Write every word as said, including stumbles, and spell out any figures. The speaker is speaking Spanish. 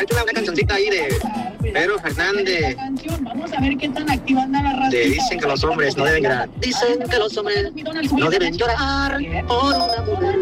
hecho una, una cancioncita ahí de Pedro Fernández. Vamos a ver qué tan activa anda la raza. De dicen que los hombres no deben llorar. Dicen que los hombres no deben llorar por una mujer.